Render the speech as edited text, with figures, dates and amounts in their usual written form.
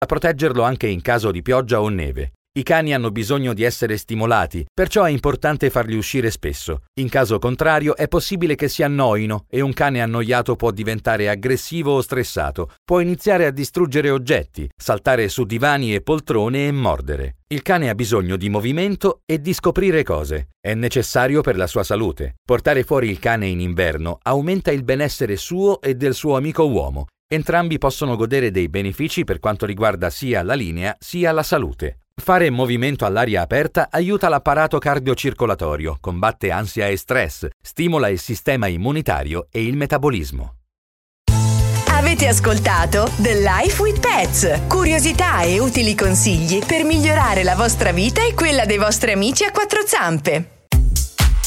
proteggerlo anche in caso di pioggia o neve. I cani hanno bisogno di essere stimolati, perciò è importante farli uscire spesso. In caso contrario è possibile che si annoino e un cane annoiato può diventare aggressivo o stressato, può iniziare a distruggere oggetti, saltare su divani e poltrone e mordere. Il cane ha bisogno di movimento e di scoprire cose. È necessario per la sua salute. Portare fuori il cane in inverno aumenta il benessere suo e del suo amico uomo. Entrambi possono godere dei benefici per quanto riguarda sia la linea sia la salute. Fare movimento all'aria aperta aiuta l'apparato cardiocircolatorio, combatte ansia e stress, stimola il sistema immunitario e il metabolismo. Avete ascoltato The Life with Pets, curiosità e utili consigli per migliorare la vostra vita e quella dei vostri amici a quattro zampe.